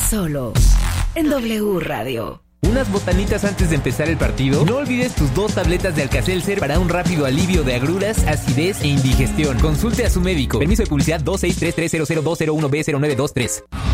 Solo en W Radio. ¿Unas botanitas antes de empezar el partido? No olvides tus 2 tabletas de Alka-Seltzer para un rápido alivio de agruras, acidez e indigestión. Consulte a su médico. Permiso de publicidad 263300201B0923.